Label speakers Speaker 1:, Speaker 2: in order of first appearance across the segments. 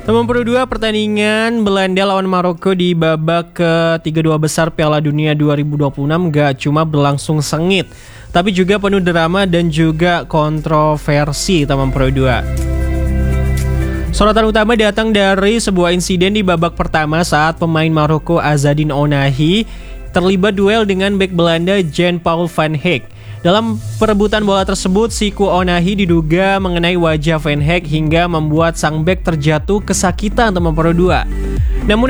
Speaker 1: Teman Pro 2, pertandingan Belanda lawan Maroko di babak ke-32 besar Piala Dunia 2026 gak cuma berlangsung sengit, tapi juga penuh drama dan juga kontroversi, teman Pro 2. Sorotan utama datang dari sebuah insiden di babak pertama saat pemain Maroko Azzedine Ounahi terlibat duel dengan bek Belanda Jan-Paul van Heek. Dalam perebutan bola tersebut, siku Ounahi diduga mengenai wajah Van Heek hingga membuat sang bek terjatuh kesakitan, teman Pro 2. Namun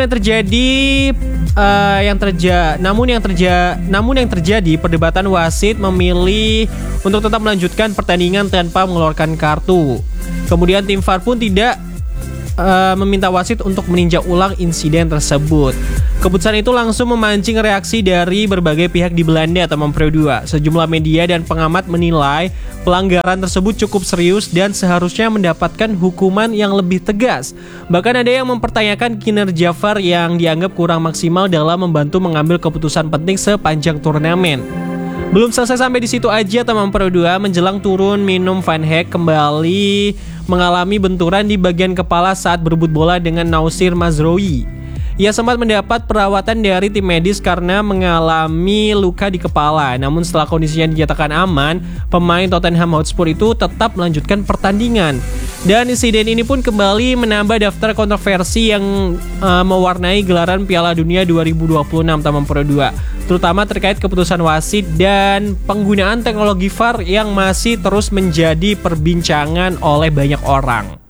Speaker 1: yang terjadi perdebatan wasit memilih untuk tetap melanjutkan pertandingan tanpa mengeluarkan kartu. Kemudian tim VAR pun tidak meminta wasit untuk meninjau ulang insiden tersebut. Keputusan itu langsung memancing reaksi dari berbagai pihak di Belanda, teman Pro 2. Sejumlah media dan pengamat menilai pelanggaran tersebut cukup serius dan seharusnya mendapatkan hukuman yang lebih tegas. Bahkan ada yang mempertanyakan kinerja VAR yang dianggap kurang maksimal dalam membantu mengambil keputusan penting sepanjang turnamen. Belum selesai sampai di situ aja, teman Pro 2. Menjelang turun minum, Van Heek kembali mengalami benturan di bagian kepala saat berebut bola dengan Noussair Mazraoui. Ia sempat mendapat perawatan dari tim medis karena mengalami luka di kepala. Namun setelah kondisinya dinyatakan aman, pemain Tottenham Hotspur itu tetap melanjutkan pertandingan. Dan insiden ini pun kembali menambah daftar kontroversi yang mewarnai gelaran Piala Dunia 2026, teman Pro 2. Terutama terkait keputusan wasit dan penggunaan teknologi VAR yang masih terus menjadi perbincangan oleh banyak orang.